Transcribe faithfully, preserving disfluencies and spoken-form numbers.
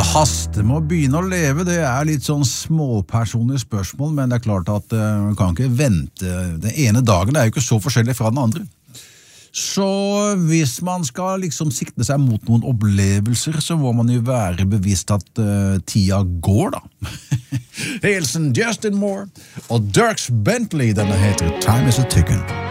Det haster med å begynne å leve, det er litt sånn småpersonlig spørsmål, men det er klart at uh, man kan ikke vente. Den ene dagen er jo ikke så forskjellig fra den andre. Så hvis man skal liksom sikte seg mot noen opplevelser, så må man jo være bevisst at uh, tida går da. Hilsen Justin Moore og Dierks Bentley, denne heter Time is a Ticking.